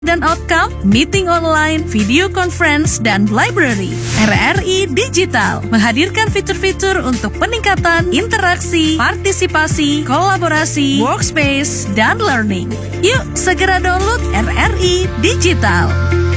dan outcome, meeting online, video conference, dan library. RRI Digital menghadirkan fitur-fitur untuk peningkatan interaksi, partisipasi, kolaborasi, workspace, dan learning. Yuk segera download RRI Digital.